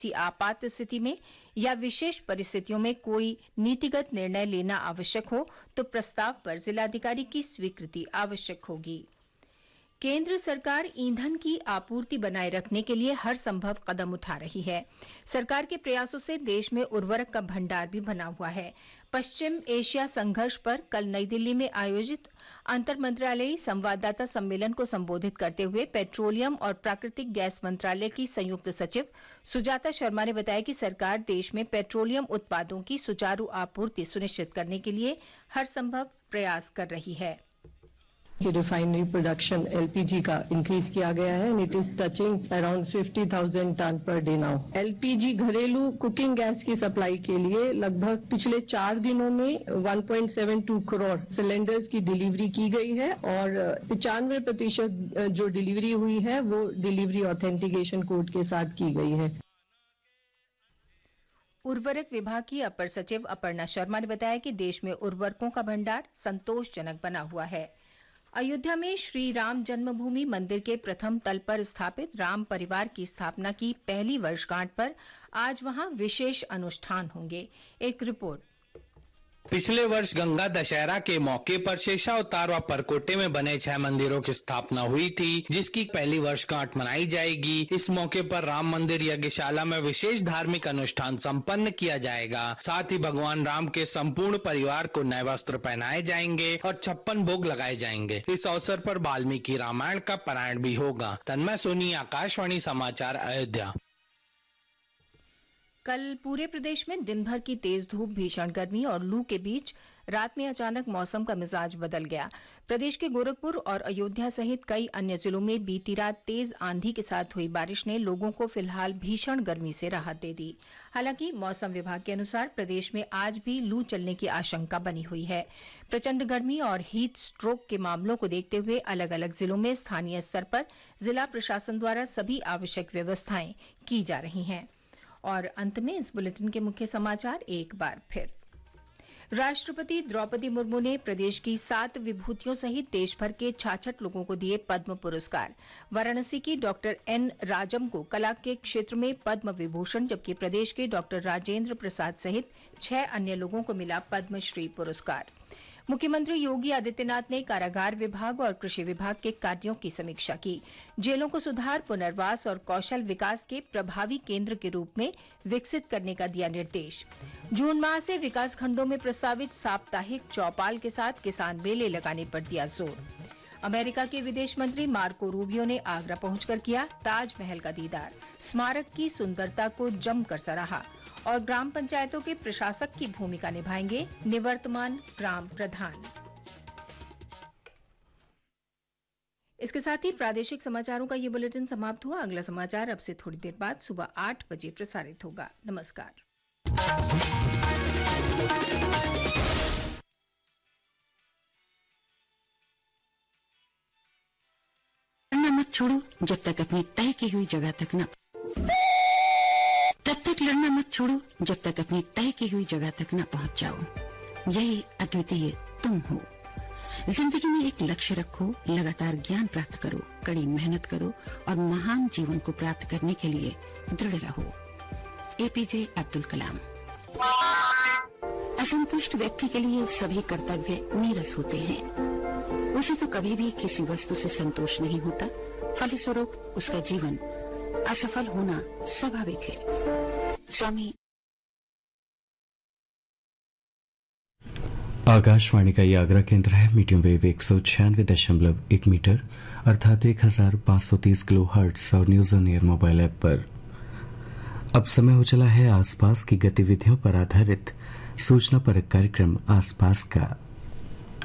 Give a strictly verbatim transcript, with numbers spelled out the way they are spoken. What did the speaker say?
किसी आपात स्थिति में या विशेष परिस्थितियों में कोई नीतिगत निर्णय लेना आवश्यक हो तो प्रस्ताव पर जिलाधिकारी की स्वीकृति आवश्यक होगी। केंद्र सरकार ईंधन की आपूर्ति बनाए रखने के लिए हर संभव कदम उठा रही है। सरकार के प्रयासों से देश में उर्वरक का भंडार भी बना हुआ है। पश्चिम एशिया संघर्ष पर कल नई दिल्ली में आयोजित अंतर मंत्रालयी संवाददाता सम्मेलन को संबोधित करते हुए पेट्रोलियम और प्राकृतिक गैस मंत्रालय की संयुक्त सचिव सुजाता शर्मा ने बताया कि सरकार देश में पेट्रोलियम उत्पादों की सुचारू आपूर्ति सुनिश्चित करने के लिए हर संभव प्रयास कर रही है। कि रिफाइनरी प्रोडक्शन एलपीजी का इंक्रीज किया गया है and it is touching around fifty thousand ton per day now. LPG घरेलू कुकिंग गैस की सप्लाई के लिए लगभग पिछले चार दिनों में one point seven to crore cylinders की डिलीवरी की गई है और पचानवे प्रतिशत जो डिलीवरी हुई है वो डिलीवरी ऑथेंटिकेशन कोड के साथ की गई है। उर्वरक विभाग की अपर सचिव अपर्णा शर्मा ने बताया कि देश में उर्वरकों का भंडार संतोषजनक बना हुआ है। अयोध्या में श्री राम जन्मभूमि मंदिर के प्रथम तल पर स्थापित राम परिवार की स्थापना की पहली वर्षगांठ पर आज वहां विशेष अनुष्ठान होंगे। एक रिपोर्ट। पिछले वर्ष गंगा दशहरा के मौके पर शेषावतार व परकोटे में बने छह मंदिरों की स्थापना हुई थी, जिसकी पहली वर्षगांठ मनाई जाएगी। इस मौके पर राम मंदिर यज्ञशाला में विशेष धार्मिक अनुष्ठान संपन्न किया जाएगा। साथ ही भगवान राम के संपूर्ण परिवार को नए वस्त्र पहनाए जाएंगे और छप्पन भोग लगाए जाएंगे। इस अवसर पर वाल्मीकि रामायण का पारायण भी होगा। तन्मय सोनी, आकाशवाणी समाचार, अयोध्या। कल पूरे प्रदेश में दिन भर की तेज धूप, भीषण गर्मी और लू के बीच रात में अचानक मौसम का मिजाज बदल गया। प्रदेश के गोरखपुर और अयोध्या सहित कई अन्य जिलों में बीती रात तेज आंधी के साथ हुई बारिश ने लोगों को फिलहाल भीषण गर्मी से राहत दे दी। हालांकि मौसम विभाग के अनुसार प्रदेश में आज भी लू चलने की आशंका बनी हुई है। प्रचंड गर्मी और हीट स्ट्रोक के मामलों को देखते हुए अलग अलग जिलों में स्थानीय स्तर पर जिला प्रशासन द्वारा सभी आवश्यक व्यवस्थाएं की जा रही हैं। और अंत में इस बुलेटिन के मुख्य समाचार एक बार फिर। राष्ट्रपति द्रौपदी मुर्मू ने प्रदेश की सात विभूतियों सहित देश भर के छियासठ लोगों को दिए पद्म पुरस्कार। वाराणसी की डॉक्टर एन राजम को कला के क्षेत्र में पद्म विभूषण, जबकि प्रदेश के डॉक्टर राजेंद्र प्रसाद सहित छह अन्य लोगों को मिला पद्मश्री पुरस्कार। मुख्यमंत्री योगी आदित्यनाथ ने कारागार विभाग और कृषि विभाग के कार्यों की समीक्षा की। जेलों को सुधार, पुनर्वास और कौशल विकास के प्रभावी केंद्र के रूप में विकसित करने का दिया निर्देश। जून माह से विकास खंडों में प्रस्तावित साप्ताहिक चौपाल के साथ किसान मेले लगाने पर दिया जोर। अमेरिका के विदेश मंत्री मार्को रूबियो ने आगरा पहुंचकर किया ताजमहल का दीदार, स्मारक की सुंदरता को जमकर सराहा। और ग्राम पंचायतों के प्रशासक की भूमिका निभाएंगे निवर्तमान ग्राम प्रधान। इसके साथ ही प्रादेशिक समाचारों का ये बुलेटिन समाप्त हुआ। अगला समाचार अब से थोड़ी देर बाद सुबह आठ बजे प्रसारित होगा। नमस्कार। मत छोड़ो जब तक अपनी तय की हुई जगह तक न तब तक लड़ना मत छोड़ो जब तक अपनी तय की हुई जगह तक न पहुंच जाओ। यही अद्वितीय तुम हो। जिंदगी में एक लक्ष्य रखो, लगातार ज्ञान प्राप्त करो, कड़ी मेहनत करो और महान जीवन को प्राप्त करने के लिए दृढ़ रहो। एपीजे अब्दुल कलाम। असंतुष्ट व्यक्ति के लिए सभी कर्तव्य नीरस होते हैं। उसे तो कभी भी किसी वस्तु से संतोष नहीं होता, फलस्वरूप उसका जीवन असफल होना स्वाभाविक है। स्वामी। आकाशवाणी का ये आगरा केंद्र है। मीडियम वेव एक सौ छियानवे दशमलव एक मीटर अर्थात एक हजार पांच सौ तीस किलो हर्ट्ज और news on air mobile app पर। अब समय हो चला है आसपास की गतिविधियों पर आधारित सूचना परक कार्यक्रम आसपास का।